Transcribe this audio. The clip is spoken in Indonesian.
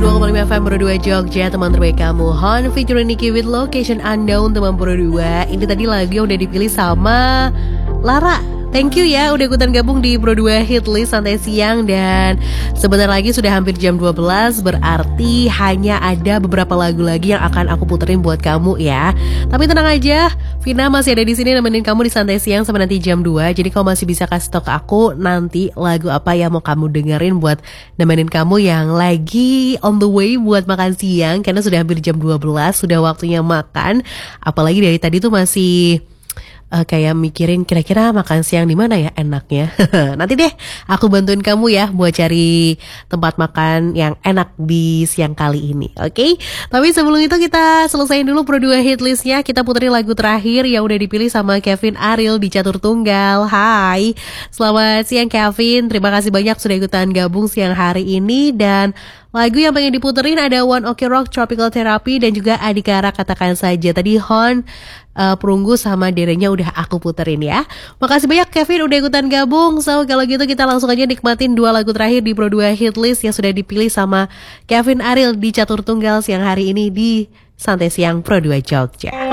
102,5 FM Pro 2 Jogja, teman terbaik kamu. Hon featuring Nicky with Location Unknown, teman Pro 2. Ini tadi lagu yang udah dipilih sama Lara. Thank you ya udah ikutan gabung di Pro 2 Hit List Santai Siang. Dan sebentar lagi sudah hampir jam 12, berarti hanya ada beberapa lagu lagi yang akan aku puterin buat kamu ya. Tapi tenang aja, Vina masih ada di sini nemenin kamu di Santai Siang sampai nanti jam 2. Jadi kamu masih bisa kasih tau ke aku nanti lagu apa yang mau kamu dengerin buat nemenin kamu yang lagi on the way buat makan siang. Karena sudah hampir jam 12, sudah waktunya makan. Apalagi dari tadi tuh masih kayak mikirin kira-kira makan siang di mana ya enaknya. Nanti deh aku bantuin kamu ya buat cari tempat makan yang enak di siang kali ini. Oke? Tapi sebelum itu kita selesaiin dulu Pro 2 Hit List-nya. Kita puterin lagu terakhir yang udah dipilih sama Kevin Ariel di Catur Tunggal. Hai, selamat siang Kevin. Terima kasih banyak sudah ikutan gabung siang hari ini. Dan lagu yang pengen diputerin ada One Ok Rock, Tropical Therapy, dan juga Adhikara Katakan Saja. Tadi Hon, Perunggu sama Derenya udah aku puterin ya. Makasih banyak Kevin udah ikutan gabung. So kalau gitu kita langsung aja nikmatin dua lagu terakhir di Pro 2 Hit List yang sudah dipilih sama Kevin Ariel di Catur Tunggal siang hari ini di Santai Siang Pro 2 Jogja.